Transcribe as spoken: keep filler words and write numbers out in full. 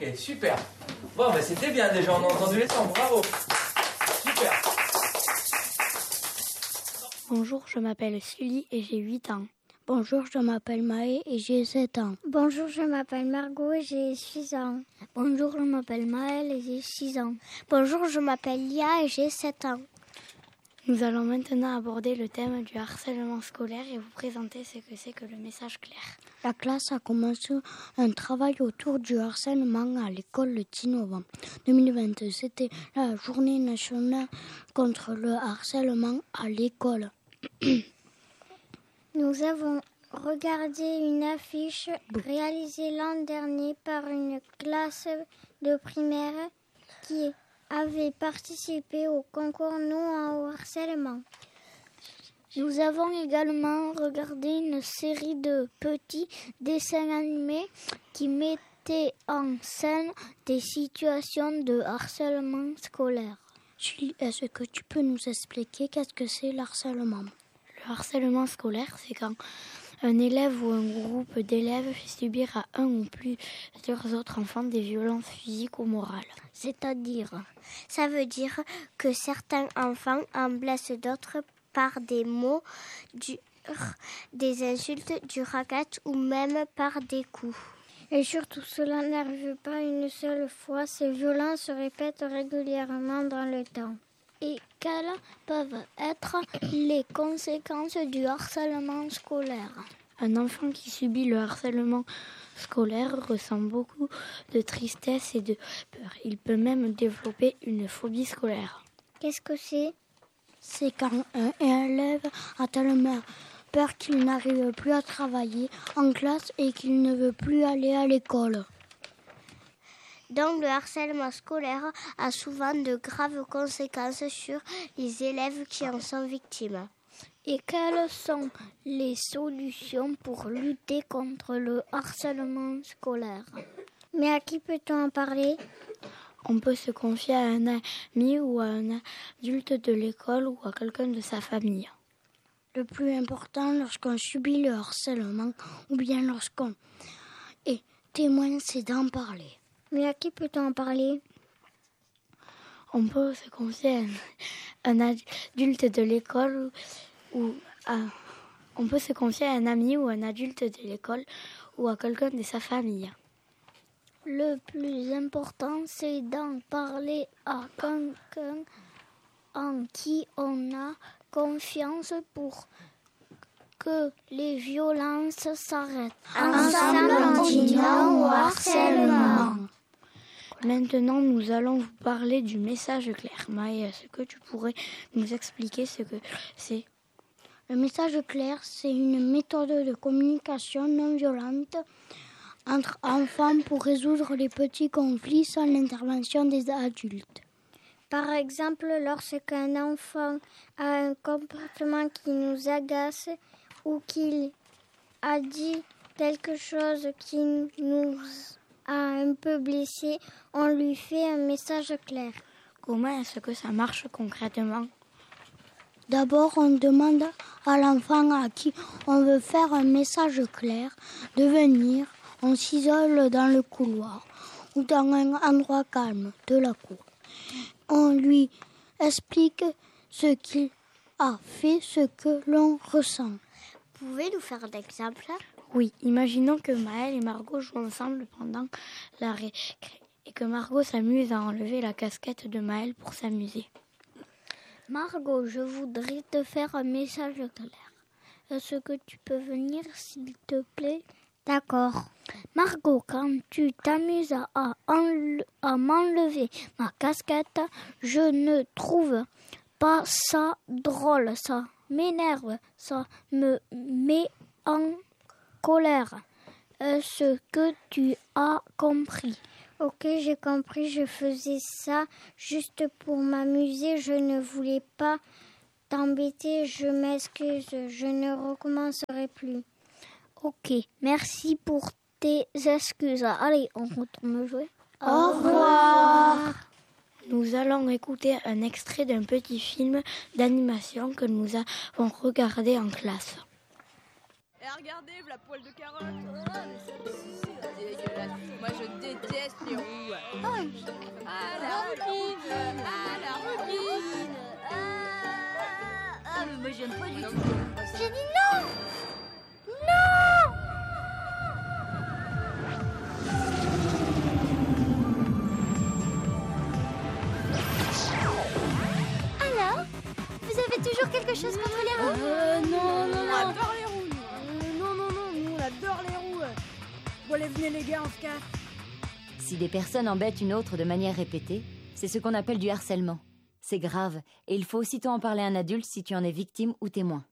Ok, super. Bon, ben c'était bien déjà, on a entendu les sons, bravo. Super. Bonjour, je m'appelle Sully et j'ai huit ans. Bonjour, je m'appelle Maë et j'ai sept ans. Bonjour, je m'appelle Margot et j'ai six ans. Bonjour, je m'appelle Maëlle et j'ai six ans. Bonjour, je m'appelle Lia et j'ai sept ans. Nous allons maintenant aborder le thème du harcèlement scolaire et vous présenter ce que c'est que le message clair. La classe a commencé un travail autour du harcèlement à l'école le dix novembre deux mille vingt. C'était la journée nationale contre le harcèlement à l'école. Nous avons regardé une affiche réalisée l'an dernier par une classe de primaire qui avait participé au concours Non au harcèlement. Nous avons également regardé une série de petits dessins animés qui mettaient en scène des situations de harcèlement scolaire. Julie, est-ce que tu peux nous expliquer qu'est-ce que c'est le harcèlement ? Le harcèlement scolaire, c'est quand un élève ou un groupe d'élèves fait subir à un ou plusieurs autres enfants des violences physiques ou morales. C'est-à-dire, ça veut dire que certains enfants en blessent d'autres par des mots durs, des insultes, du racket ou même par des coups. Et surtout, cela n'arrive pas une seule fois, ces violences se répètent régulièrement dans le temps. Et quelles peuvent être les conséquences du harcèlement scolaire ? Un enfant qui subit le harcèlement scolaire ressent beaucoup de tristesse et de peur. Il peut même développer une phobie scolaire. Qu'est-ce que c'est ? C'est quand un élève a tellement peur qu'il n'arrive plus à travailler en classe et qu'il ne veut plus aller à l'école. Donc le harcèlement scolaire a souvent de graves conséquences sur les élèves qui en sont victimes. Et quelles sont les solutions pour lutter contre le harcèlement scolaire ? Mais à qui peut-on en parler ? On peut se confier à un ami ou à un adulte de l'école ou à quelqu'un de sa famille. Le plus important lorsqu'on subit le harcèlement ou bien lorsqu'on est témoin, c'est d'en parler. Mais à qui peut-on en parler ? On peut se confier à un, un adulte de l'école ou, ou à, on peut se confier à un ami ou un adulte de l'école ou à quelqu'un de sa famille. Le plus important, c'est d'en parler à quelqu'un en qui on a confiance pour que les violences s'arrêtent. Ensemble, on dit non au harcèlement. Maintenant, nous allons vous parler du message clair. Maë, est-ce que tu pourrais nous expliquer ce que c'est ? Le message clair, c'est une méthode de communication non violente entre enfants pour résoudre les petits conflits sans l'intervention des adultes. Par exemple, lorsqu'un enfant a un comportement qui nous agace ou qu'il a dit quelque chose qui nous a un peu blessé, on lui fait un message clair. Comment est-ce que ça marche concrètement ? D'abord, on demande à l'enfant à qui on veut faire un message clair de venir. On s'isole dans le couloir ou dans un endroit calme de la cour. On lui explique ce qu'il a fait, ce que l'on ressent. Vous pouvez nous faire un exemple ? Oui, imaginons que Maëlle et Margot jouent ensemble pendant la récré et que Margot s'amuse à enlever la casquette de Maëlle pour s'amuser. Margot, je voudrais te faire un message clair. Est-ce que tu peux venir, s'il te plaît ? D'accord. Margot, quand tu t'amuses à, à, enle- à m'enlever ma casquette, je ne trouve pas ça drôle. Ça m'énerve, ça me met en colère. Est-ce que tu as compris ? Ok, j'ai compris, je faisais ça juste pour m'amuser, je ne voulais pas t'embêter, je m'excuse, je ne recommencerai plus. Ok, merci pour tes excuses. Allez, on retourne jouer. Au revoir. Nous allons écouter un extrait d'un petit film d'animation que nous avons regardé en classe. Et regardez, la poêle de carotte. Oh, mais ça, c'est dégueulasse. Moi, je déteste les ronds. J'aime pas du tout. J'ai dit non. Non. Alors, vous avez toujours quelque chose contre les roues? Euh, non, non, non. On adore les roues. Euh, non, non, non, nous, on adore les roues. Bon, allez, venez les gars, on se casse. Si des personnes embêtent une autre de manière répétée, c'est ce qu'on appelle du harcèlement. C'est grave, et il faut aussitôt en parler à un adulte si tu en es victime ou témoin.